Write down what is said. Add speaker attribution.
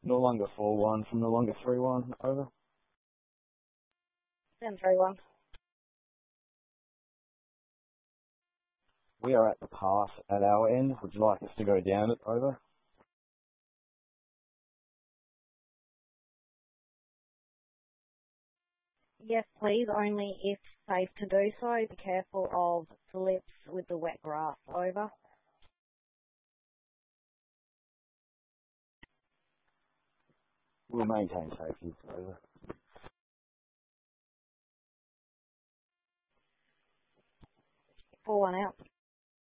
Speaker 1: Noarlunga 4-1 from Noarlunga 3-1, over.
Speaker 2: Then 3-1.
Speaker 1: We are at the pass at our end. Would you like us to go down it, over?
Speaker 2: Yes, please, only if safe to do so. Be careful of slips with the wet grass, over.
Speaker 1: We'll maintain safety, over.
Speaker 2: 4-1 out.